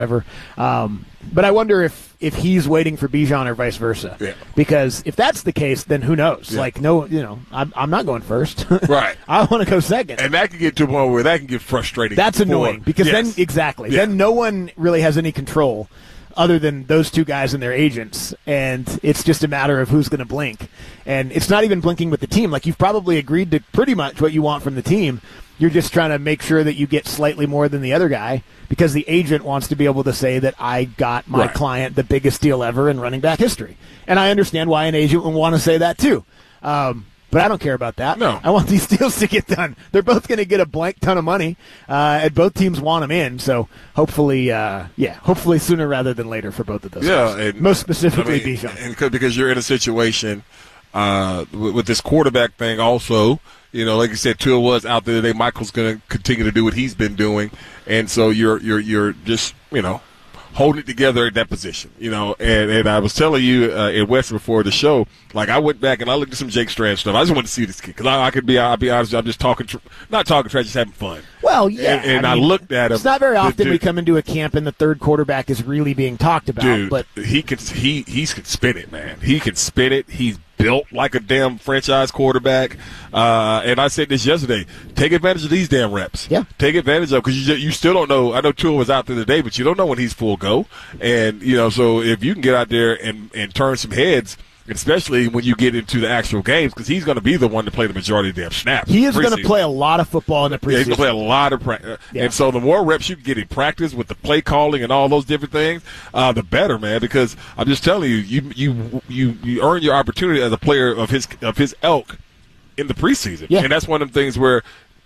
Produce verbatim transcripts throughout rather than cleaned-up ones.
whatever. Um, but I wonder if, if he's waiting for Bijan or vice versa. Yeah. Because if that's the case, then who knows? Yeah. Like, no, you know, I'm, I'm not going first. Right. I want to go second. And that can get to a point where that can get frustrating. That's for, annoying because yes. then, exactly, Yeah. then no one really has any control other than those two guys and their agents, and it's just a matter of who's going to blink. And it's not even blinking with the team. Like, you've probably agreed to pretty much what you want from the team. You're just trying to make sure that you get slightly more than the other guy because the agent wants to be able to say that I got my Right. client the biggest deal ever in running back history. And I understand why an agent would want to say that too. Um, But I don't care about that. No. I want these deals to get done. They're both going to get a blank ton of money, uh, and both teams want them in. So hopefully, uh, yeah, hopefully sooner rather than later for both of those. Yeah, guys. and, Most specifically I mean, Bijan. and 'cause- because you're in a situation uh, with, with this quarterback thing also. You know, like you said, Tua was out there today. Michael's going to continue to do what he's been doing, and so you're you're you're just you know holding it together at that position. You know, and, and I was telling you uh, in West before the show, like I went back and I looked at some Jake Strand stuff. I just wanted to see this kid because I, I could be I'll be honest, I'm just talking, tr- not talking trash, just having fun. Well, yeah, and, and I, I, mean, looked at him. It's not very often dude, we come into a camp and the third quarterback is really being talked about. Dude, but he can he he can spin it, man. He can spin it. He's built like a damn franchise quarterback. Uh, and I said this yesterday. Take advantage of these damn reps. Yeah. Take advantage of because you just, you still don't know. I know Tua was out there today, but you don't know when he's full go. And you know, so if you can get out there and and turn some heads. Especially when you get into the actual games, because he's going to be the one to play the majority of the damn snaps. he is going to preseason. play a lot of football in the preseason. Yeah, he's going to play a lot of practice. Yeah. And so the more reps you can get in practice with the play calling and all those different things, uh, the better, man, because I'm just telling you, you you you you earn your opportunity as a player of his of his ilk in the preseason. Yeah. And that's one of the things where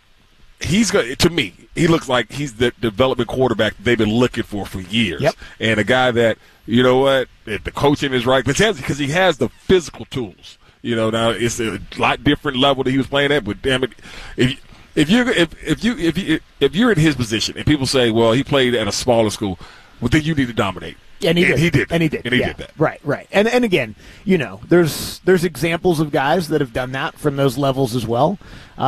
he's going to me, he looks like he's the development quarterback they've been looking for for years. Yep. And a guy that, you know what, if the coaching is right, because he has the physical tools. You know, now it's a lot different level that he was playing at, but damn it, if if you if if you if you if you're in his position and people say, well, he played at a smaller school, well, then you need to dominate. And he and did. He did. And he did. And he yeah. did that. Right, right. And and again, you know, there's there's examples of guys that have done that from those levels as well.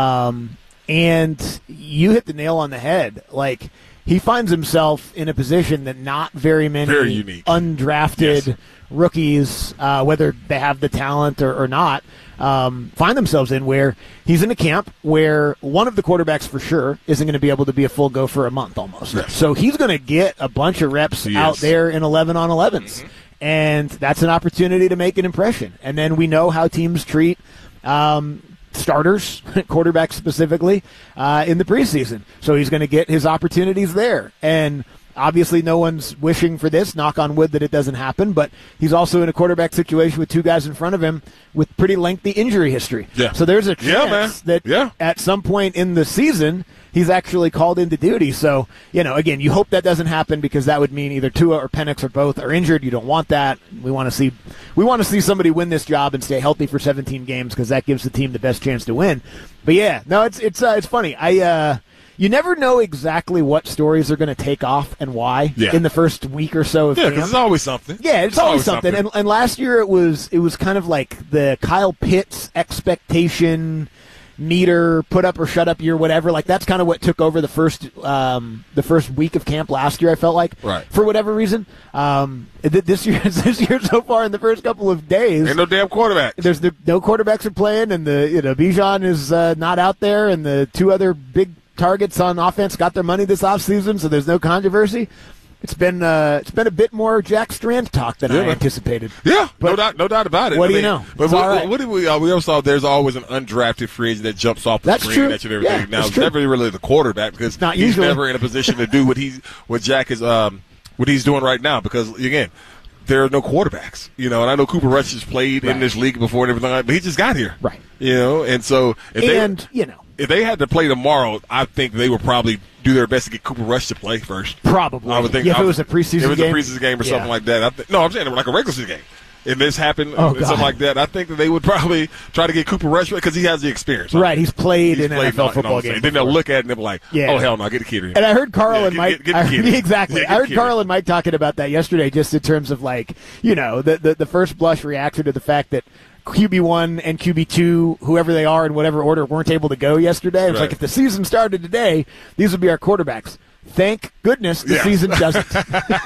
Um, and you hit the nail on the head. Like, he finds himself in a position that not very many Very unique. undrafted Yes. rookies, uh, whether they have the talent or, or not, um, find themselves in, where he's in a camp where one of the quarterbacks for sure isn't going to be able to be a full go for a month almost. Yes. So he's going to get a bunch of reps He out is. there in eleven on elevens. Mm-hmm. And that's an opportunity to make an impression. And then we know how teams treat um, starters, quarterbacks specifically, uh, in the preseason. So he's going to get his opportunities there. And obviously no one's wishing for this, knock on wood that it doesn't happen, but he's also in a quarterback situation with two guys in front of him with pretty lengthy injury history. Yeah. So there's a Yeah, man. chance that Yeah. at some point in the season he's actually called into duty. So, you know, again, you hope that doesn't happen because that would mean either Tua or Penix or both are injured. You don't want that. We want to see we want to see somebody win this job and stay healthy for seventeen games because that gives the team the best chance to win. But yeah, no, it's it's uh, it's funny. I uh, you never know exactly what stories are going to take off and why Yeah. in the first week or so of Yeah, camp. because it's always something. Yeah, it's, always, something. And, and last year it was it was kind of like the Kyle Pitts expectation meter, put up or shut up year, whatever. Like that's kind of what took over the first um, the first week of camp last year. I felt like, Right. for whatever reason. Um, th- this year, this year so far in the first couple of days, Ain't no damn quarterback. there's the, no quarterbacks are playing, and the you know Bijan is uh, not out there, and the two other big targets on offense got their money this offseason, so there's no controversy. It's been uh, it's been a bit more Jack Strand talk than Yeah, I man. anticipated. Yeah, But no doubt, no doubt about it. what I do you mean, know? But It's what, all right. what did we? Uh, we also saw there's always an undrafted free agent that jumps off the That's screen true. at you and everything. Yeah, now that's it's true. never really the quarterback because Not he's usually. never in a position to do what he's what Jack is um what he's doing right now because again. There are no quarterbacks, you know, and I know Cooper Rush has played Right. in this league before and everything like that, but he just got here. Right. You know, and so if And, they, you know, if they had to play tomorrow, I think they would probably do their best to get Cooper Rush to play first. probably. I would think Yeah, if I it would- was a preseason if it was game. a preseason game or Yeah. something like that. I th- no, I'm saying like a regular season game. If this happened, Oh, something God. like that, I think that they would probably try to get Cooper Rush because he has the experience. Right, he's played He's in played N F L no- football no, games. Then they'll before. look at it and they'll be like, Yeah. "Oh hell no, get the kid in." And I heard Carl Yeah, and get- Mike. get- get the I- kid in. exactly. Yeah, get I the heard kid Carl in. and Mike talking about that yesterday, just in terms of like you know the the, the first blush reaction to the fact that Q B one and Q B two, whoever they are in whatever order, weren't able to go yesterday. It was Right. like if the season started today, these would be our quarterbacks. Thank goodness the Yeah. season doesn't.